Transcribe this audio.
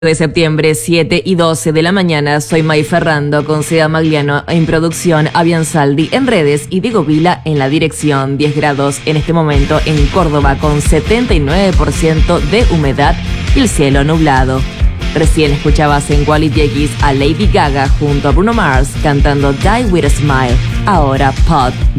De septiembre, 7 y 12 de la mañana. Soy May Ferrando con Seda Magliano en producción, Avian Saldi en redes y Diego Vila en la dirección. 10 grados en este momento en Córdoba con 79% de humedad y el cielo nublado. Recién escuchabas en Quality X a Lady Gaga junto a Bruno Mars cantando Die With A Smile. Ahora Pod